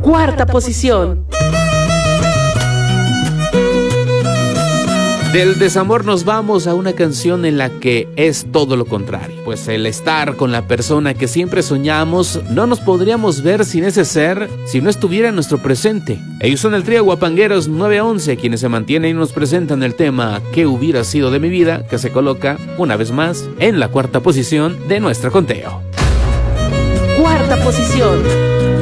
Cuarta posición. Del desamor nos vamos a una canción en la que es todo lo contrario. Pues el estar con la persona que siempre soñamos, no nos podríamos ver sin ese ser si no estuviera en nuestro presente. Ellos son el trío Guapangueros 911, quienes se mantienen y nos presentan el tema ¿Qué hubiera sido de mi vida?, que se coloca una vez más en la cuarta posición de nuestro conteo. Cuarta posición.